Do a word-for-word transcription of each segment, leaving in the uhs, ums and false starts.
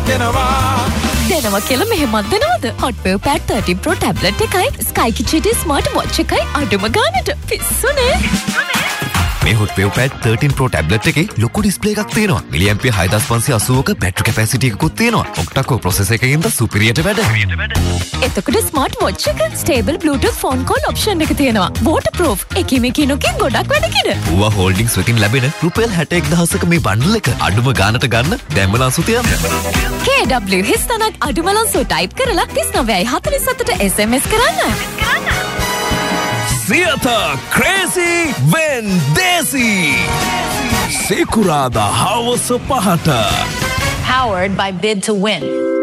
දෙනවා. දෙනවා කියලා මෙහෙමත් දෙනවද? Hotwave Pad thirteen Pro tablet එකයි Sky Kitchen smart watch එකයි අඩුම ගානට. පිස්සුනේ. මේ Hotwave Pad thirteen Pro tablet එකේ ලොකු ඩිස්ප්ලේ එකක් තියෙනවා. මිලිඇම්පියර් හය හදාස් පන්සිය අසූවක බැටරි කැපැසිටි එකකුත් තියෙනවා. ඔක්ටා-කෝර් ප්‍රොසෙසර් එකකින්ද සුපිරියට වැඩ. එතකොට ස්මාර්ට් වොච් එක stable Bluetooth phone call option එක තියෙනවා. waterproof. එකී මේකී නොකින් ගොඩක් වැඩ කින. ඌවා holdings වලින් ලැබෙන රුපියල් හැට එක් දහසක මේ බණ්ඩල් එක අඩුම ගානට ගන්න දැම්ම ලංසු තියන්න. K W හිස්තනක් අඩුම ලංසු ටයිප් කරලා තිස් නවයයි හතළිස් හතට S M S කරන්න. Siata Crazy Vendesi Sekurada Hawasa Pahata Powered by Bid to Win.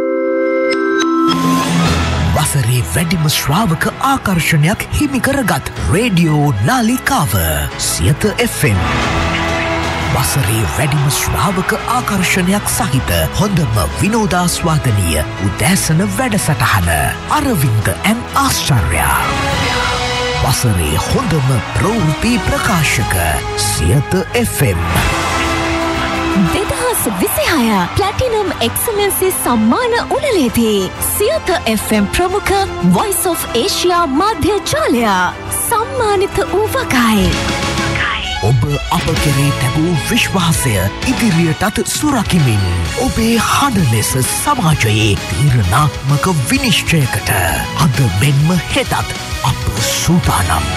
වසරේ වැඩිම ශ්‍රාවක ආකර්ෂණයක් හිමි කරගත් රේඩියෝ නාලිකාව සියත F M. වසරේ වැඩිම ශ්‍රාවක ආකර්ෂණයක් සහිත හොඳම විනෝදාස්වාදනීය උදෑසන වැඩසටහන අරවින්ද ඇන් ආශ්චර්යා. වසරේ හොඳම ප්‍රවෘත්ති ප්‍රකාශක සියත F M. දෙදහස් විසිහය ප්ලැටිනම් එක්සලන්සි සම්මාන උළෙලේදී සියත F M ප්‍රමුඛ Voice of Asia මාධ්‍ය ජාලය සම්මානිත වූ වගයි. ඔබ අප කෙරේ තැබූ විශ්වාසය ඉදිරියටත් සුරකිමින් ඔබේ හඬ ලෙස සමාජයේ තීරණාත්මක විනිශ්චයකට අද මෙන්ම හෙටත් අප සූදානම්.